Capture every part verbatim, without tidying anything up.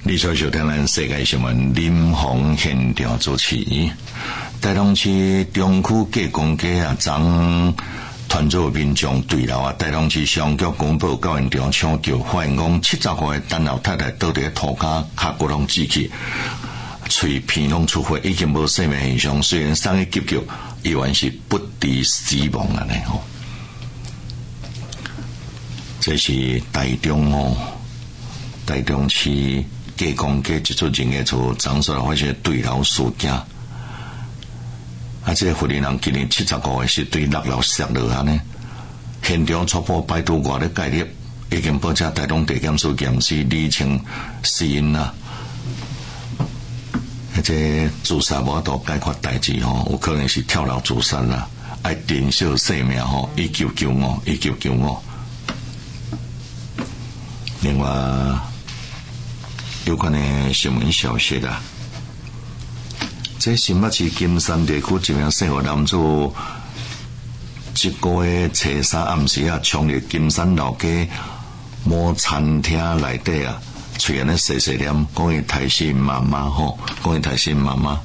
你所收听咱世界新闻林鸿现场主持。台东市中区继公街啊，昨团组民众对楼啊，台东市商局公布到现场抢救，发现讲七十岁的陈老太太倒伫涂骹骹骨拢锯去，喙片拢出血，已经无生命现象。虽然送去急救，依然是不治死亡啊！呢吼，这是台中哦，台中市继公街一处人的厝，昨所发生对楼事件。啊！这个妇人人今年七十五岁，是对六楼摔落安尼。现场初步排除外的概率，已经报请台东地检署验尸厘清死因啦。啊，这自杀无法度解决代志吼，有可能是跳楼自杀啦，爱珍惜生命吼，一九九五，一九九五。另外，有关的新闻消息啦。这新北市金山地区一名姓何男子，一个月初三暗时啊，冲入金山老街某餐厅内底啊，嘴安尼细细念，讲伊太心妈妈吼，讲伊太心妈妈，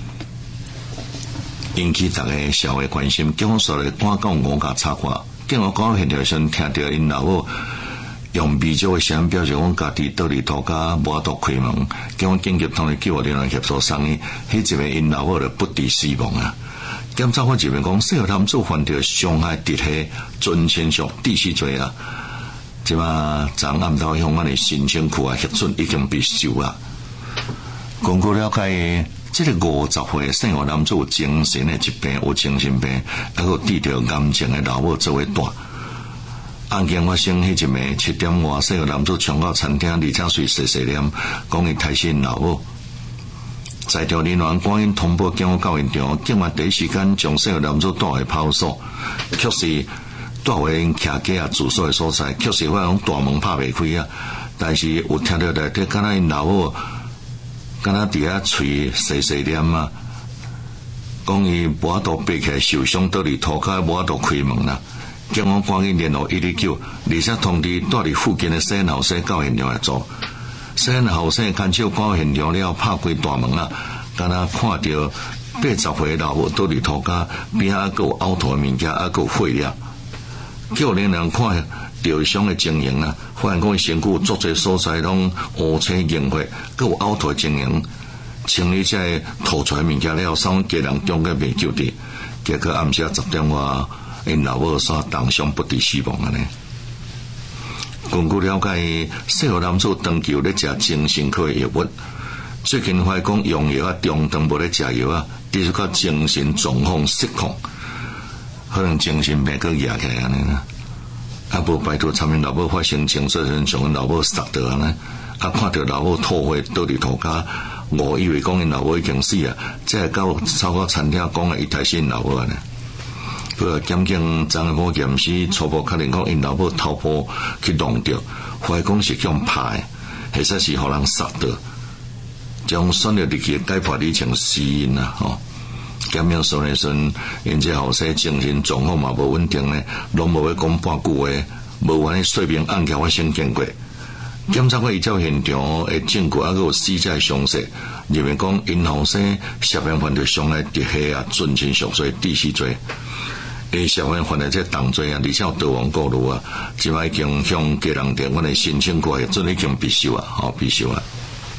引起大家社会关心。警方所来赶到五甲查看，警方赶到现场时，听到因老母用微弱的声音表示讲家己倒伫涂骹无法度开门，警方紧急通知救护人员协助送医。迄一名因老母就不治死亡啊！检察官认为讲，姓何男子犯着伤害直系尊亲属第四罪啊！即马昨暗头向我哋申请区啊核准已经被收啊。根据了解，这个五十岁姓何男子有精神的疾病，有精神病，还有治疗癌症的老母作为大。案件发生迄一暝七点外，姓何男子冲到餐厅，而且随细细念，讲伊太心老母。在场人员赶紧通报警方到现场，警方第一时间将姓何男子带回派出所，确实带回因徛家啊住所的所在，确实发现大门拍袂开啊，但是有听到内底敢若因老母，敢若伫遐喙细细念啊，讲伊无法度爬起来受伤，倒伫涂骹无法度开门啦。警方赶紧联络一二九，而且通知住伫附近的西安后生到现场来做。西安后生牵手到现场了，拍开大门啊，敢若看到八十岁的老母倒伫涂骹边仔，还有凹凸的物件，还有血液。救人人看到伤的情形啊，发现讲伊身躯足侪所在拢乌青硬血，还有凹凸的情形。清理这吐出来物件了，送家人中间未救得，结果暗时十点外。因老母煞当伤不治死亡安尼。根据了解，姓何男子长期有咧食精神科的药物，最近发现讲用药啊中断无咧食药啊，继续到精神状况失控，可能精神病佫压起来安尼啦。啊，无排除参因老母发生情绪时，将因老母杀掉安尼。啊，看到老母吐血倒伫涂骹，我以为讲因老母已经死啊，再到超过餐厅讲啊，伊才是因老母安尼。个检警昨下晡验尸，初步确认讲因老母头部去弄掉，怀疑讲是用拍，或者是互人杀掉，将选择日期解剖理清死因啦吼。检警说的时，因这后生精神状况嘛无稳定呢，拢无要讲半句话，无安尼说明案件发生经过。检察官依照现场的证据，还有死者的详细，认为讲因后生涉嫌犯罪伤害直系啊尊亲属罪第四罪。伊社会犯的这重罪啊，而且有逃亡过路啊，即摆已经向家人电阮的申请过，准已经必修啊，吼必修啊。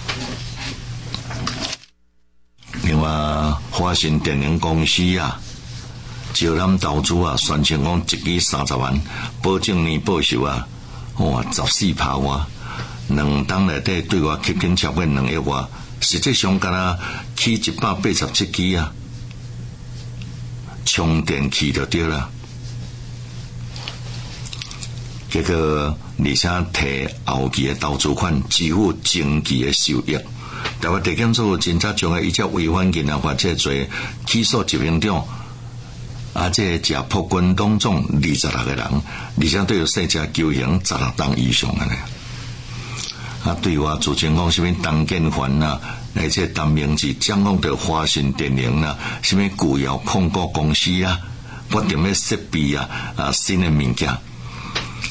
另外，华信电影公司啊，招揽投资啊，宣称讲一支三十万，保证年报酬啊，哇十四趴哇，两档内底对外吸金超过两亿外，实际上敢若起一百八十七支啊。充电器就对了，结果而且摕后期的投资款支付前期的收益。台湾地检署侦查将个一切违反银行法这罪起诉执行长，啊，这食破军当中二十六个人，而且都有细则求刑十六档以上的呢。啊，对外主张讲什么当建环啊，而且当名字掌控着华信电影啊，什么古窑控股公司啊，不定的设备啊，啊新的物件。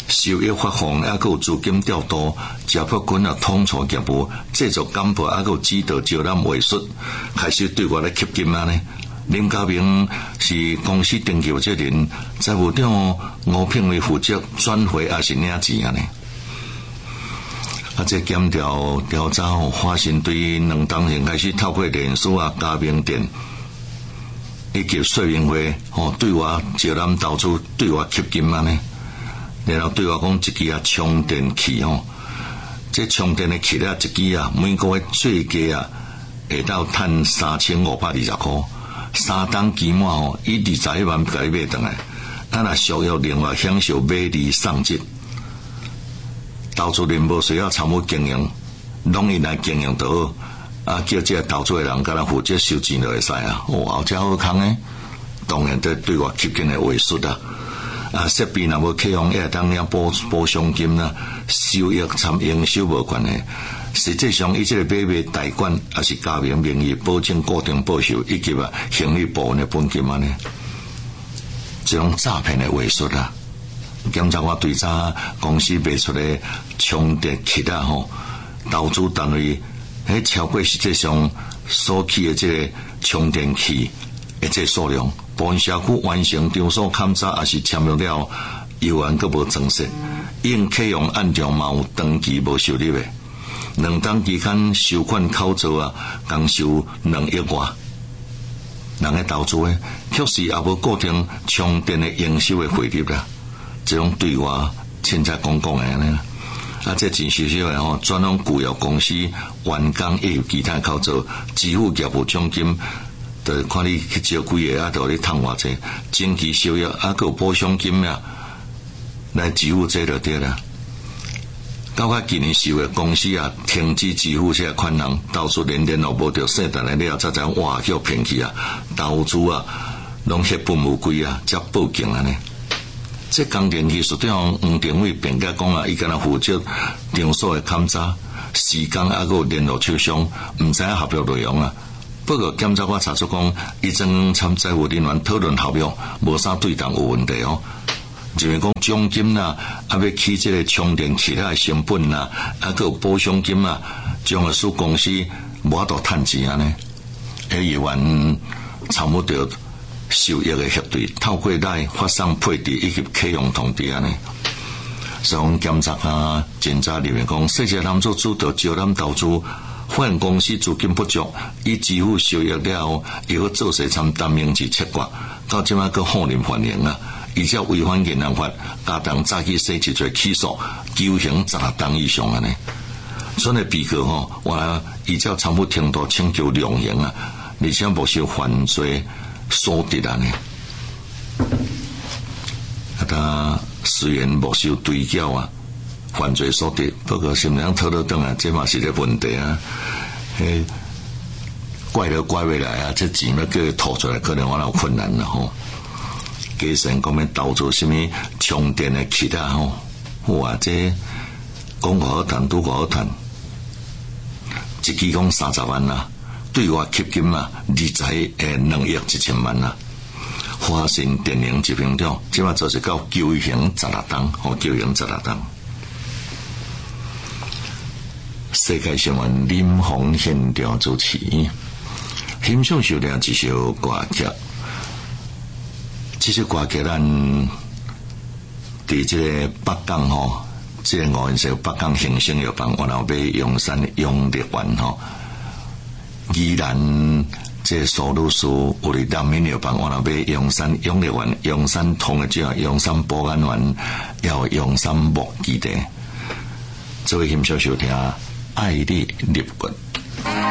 收益发放，还有资金调度，交迫军啊统筹业务，制作干部，还有指导招揽卫术，开始对外来吸金啊呢。林家明是公司登记责任，财务长吴聘伟负责转回还是领钱啊呢？啊，这检调调查后发现，对两党人开始透过脸书啊、加盟店以及说明会哦，对我招揽投资，对我吸金啊呢？然后对我讲一支啊充电器哦，这充电的器啊一支啊，每个月最低啊会到赚三千五百二十块。三档期满吼，以二十一万甲伊买倒来，咱若属于另外享受买利送折。投资人无需要参与经营，拢伊来经营就好。啊，叫这投资的人甲咱负责收钱就会使啊。哦，后者好康诶，当然对对我吸金的话术啊。啊，设备若无启用，也当领补补偿金啦，收益参营收无关系。实际上，伊这个买卖代管也是加盟名义，保证固定报酬以及啊盈利部分的本金啊呢，这种诈骗的话术啦。检察官对查公司卖出的充电器啊吼，投资单位迄超过实际上所起的这个充电器的这数量，部分社区完成场所勘查，也是签约了，犹原阁无证实，应启用按照嘛有登记无受理的。两档期间收款口座啊，共收两亿外。人个投资诶，确实也无固定充电的营收的汇率啦。这种对外凊彩讲讲诶呢，啊，这真实实诶吼，专用雇佣公司员工也有其他口座支付业务奖金，就看你去招几个啊，就你趁偌济，前期收益啊，佮有补偿金啊，来支付这就对啦。到较今年四月，公司啊停止支付这个款项，投资连连络无着说单来了，才知哇叫骗去啊！投资啊，拢血本无归啊，才报警啊呢。这工电技术对方黄定伟辩解讲啊，伊敢若负责场所的勘查，时间啊个联络厂商，毋知影合约内容啊。不过检察官查出讲，伊正参财务人员讨论合约，无啥对当有问题哦。就是讲奖金啦，啊要起这个充电器啦成本啦，啊个有补偿金啦，将会使公司无法度趁钱啊呢。诶，议员参与着收益的协对，透过来发送配置以及启用通知啊呢。所以检察啊，检察人员讲，涉及男主主导招揽投资，发现公司资金不足，已支付收益了后，又做些参单名字切割，到即摆个法令反映啊。而且违反银行法，加当早起写一罪起诉，求刑十六档以上啊呢。所以被告吼，我依照参谋程度请求量刑啊，而且无受犯罪所得啊呢。啊，他虽然无受追缴啊，犯罪所得，不过是毋通讨到转啊，这嘛是个问题啊。迄怪都怪未来啊，这钱要叫伊吐出来，可能我有困难了吼。加上讲要投资什么充电的器啊吼，或者讲偌好赚，拄偌好赚，一期讲三十万啦，对外吸金啊，二十诶两亿一千万啦。发生电能集中中，即马就是到求刑十六档，吼求刑十六档。世界新闻林鸿现场主持，欣赏收听一首歌曲。这首歌曲咱伫这个北港吼，这个五颜色北港行星药房，然后被永山永乐园吼，依然这苏律师有哩南面药房，然后被永山永乐园、永山通的这永山保安园，也有永山木基地。作为欣赏收听，爱你立骨。